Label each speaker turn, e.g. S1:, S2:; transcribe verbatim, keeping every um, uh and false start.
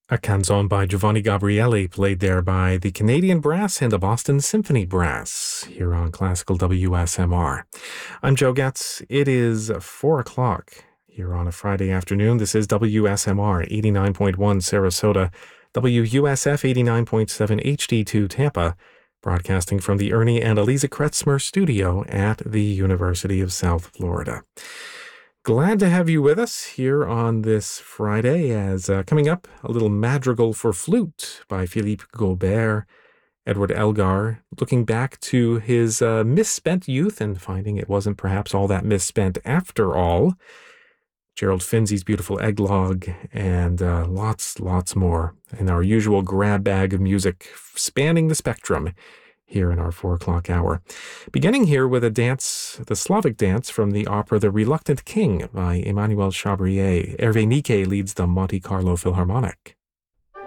S1: A canzone by Giovanni Gabriele, played there by the Canadian Brass and the Boston Symphony Brass, here on Classical W S M R. I'm Joe Getz. It is four o'clock here on a Friday afternoon. This is W S M R eighty-nine point one Sarasota, W U S F eighty-nine point seven H D two Tampa, broadcasting from the Ernie and Eliza Kretzmer studio at the University of South Florida. Glad to have you with us here on this Friday, as uh, coming up, a little madrigal for flute by Philippe Gaubert. Edward Elgar, looking back to his uh, misspent youth and finding it wasn't perhaps all that misspent after all. Gerald Finzi's beautiful Egglog, and uh, lots, lots more in our usual grab bag of music spanning the spectrum here in our four o'clock hour. Beginning here with a dance, the Slavic dance from the opera The Reluctant King by Emmanuel Chabrier. Hervé Niquet leads the Monte Carlo Philharmonic.